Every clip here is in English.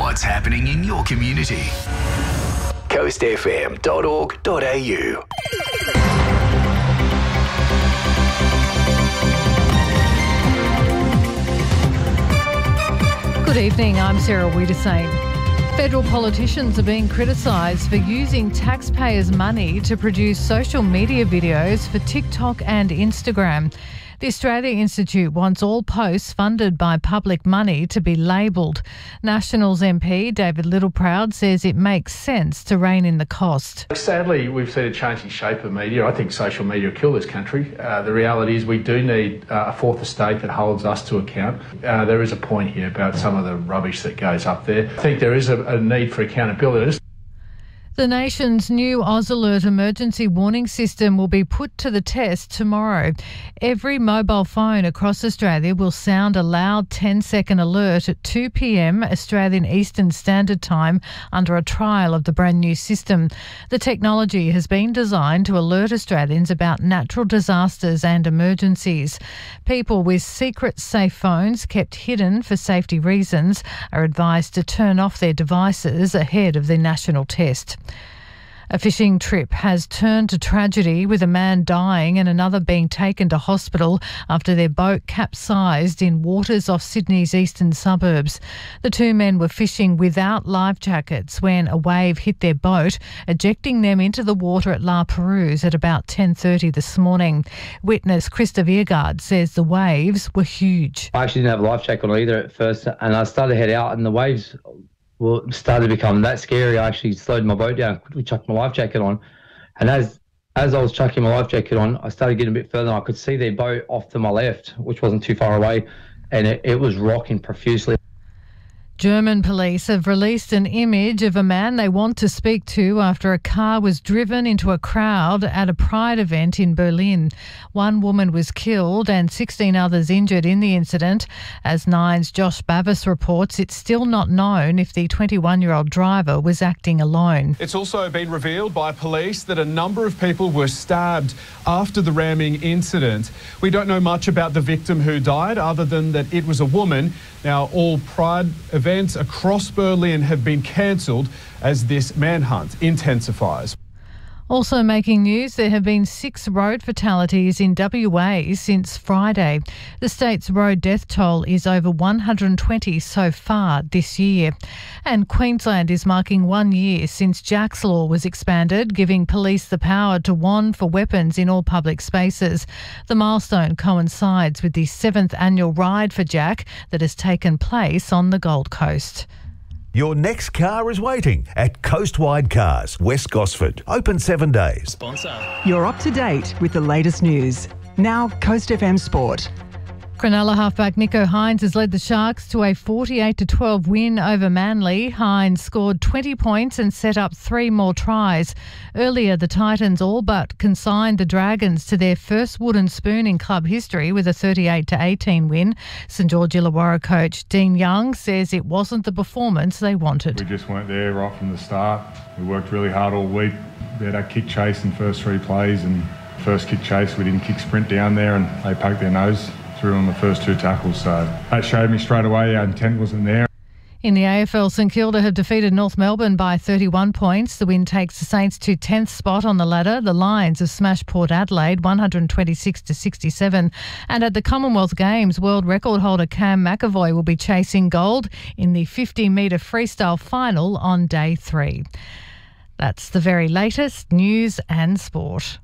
what's happening in your community. coastfm.org.au. Good evening, I'm Sarah Wiedersame. Federal politicians are being criticised for using taxpayers' money to produce social media videos for TikTok and Instagram. The Australia Institute wants all posts funded by public money to be labelled. Nationals MP David Littleproud says it makes sense to rein in the cost. Sadly, we've seen a changing shape of media. I think social media will kill this country. The reality is we do need a fourth estate that holds us to account. There is a point here about some of the rubbish that goes up there. I think there is a need for accountability. The nation's new AusAlert emergency warning system will be put to the test tomorrow. Every mobile phone across Australia will sound a loud 10-second alert at 2 p.m. Australian Eastern Standard Time under a trial of the brand new system. The technology has been designed to alert Australians about natural disasters and emergencies. People with secret safe phones kept hidden for safety reasons are advised to turn off their devices ahead of the national test. A fishing trip has turned to tragedy with a man dying and another being taken to hospital after their boat capsized in waters off Sydney's eastern suburbs. The two men were fishing without life jackets when a wave hit their boat, ejecting them into the water at La Perouse at about 10:30 this morning. Witness Krista Viergaard says the waves were huge. I actually didn't have a life jacket on either at first, and I started to head out and the waves started to become that scary. I actually slowed my boat down, quickly chucked my life jacket on, and as I was chucking my life jacket on, I started getting a bit further and I could see their boat off to my left, which wasn't too far away, and it was rocking profusely. German police have released an image of a man they want to speak to after a car was driven into a crowd at a Pride event in Berlin. One woman was killed and 16 others injured in the incident. As Nine's Josh Bavis reports, it's still not known if the 21-year-old driver was acting alone. It's also been revealed by police that a number of people were stabbed after the ramming incident. We don't know much about the victim who died other than that it was a woman. Now, all Pride events across Berlin have been cancelled as this manhunt intensifies. Also making news, there have been 6 road fatalities in WA since Friday. The state's road death toll is over 120 so far this year. And Queensland is marking 1 year since Jack's Law was expanded, giving police the power to wand for weapons in all public spaces. The milestone coincides with the 7th annual Ride for Jack that has taken place on the Gold Coast. Your next car is waiting at Coastwide Cars, West Gosford. Open 7 days. Sponsor. You're up to date with the latest news. Now, Coast FM Sport. Cronulla halfback Nico Hines has led the Sharks to a 48-12 win over Manly. Hines scored 20 points and set up 3 more tries. Earlier, the Titans all but consigned the Dragons to their first wooden spoon in club history with a 38-18 win. St George Illawarra coach Dean Young says it wasn't the performance they wanted. We just weren't there right from the start. We worked really hard all week. We had our kick chase in first 3 plays, and first kick chase we didn't kick sprint down there and they poked their nose through on the first 2 tackles, so that showed me straight away our intent wasn't there. In the AFL, St Kilda have defeated North Melbourne by 31 points. The win takes the Saints to 10th spot on the ladder. The Lions have smashed Port Adelaide 126-67. And at the Commonwealth Games, world record holder Cam McAvoy will be chasing gold in the 50-metre freestyle final on day 3. That's the very latest news and sport.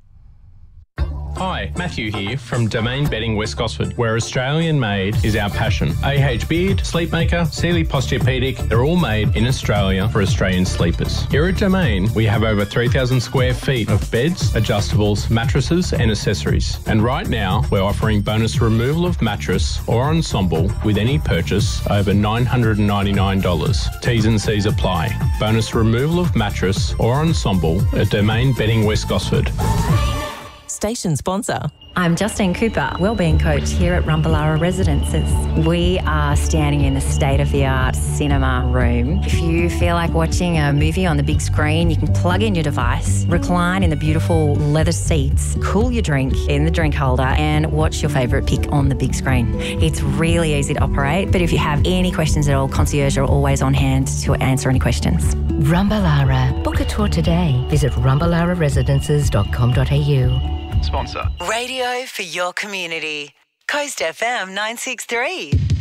Hi, Matthew here from Domain Bedding West Gosford, where Australian made is our passion. AH Beard, Sleepmaker, Sealy Posturepedic, they're all made in Australia for Australian sleepers. Here at Domain, we have over 3,000 square feet of beds, adjustables, mattresses and accessories. And right now, we're offering bonus removal of mattress or ensemble with any purchase over $999. T's and C's apply. Bonus removal of mattress or ensemble at Domain Bedding West Gosford. Station sponsor. I'm Justine Cooper, Wellbeing Coach here at Rumballara Residences. We are standing in the state-of-the-art cinema room. If you feel like watching a movie on the big screen, you can plug in your device, recline in the beautiful leather seats, cool your drink in the drink holder and watch your favourite pick on the big screen. It's really easy to operate, but if you have any questions at all, concierge are always on hand to answer any questions. Rumballara. Book a tour today. Visit rumballararesidences.com.au. Sponsor. Radio for your community. Coast FM 963.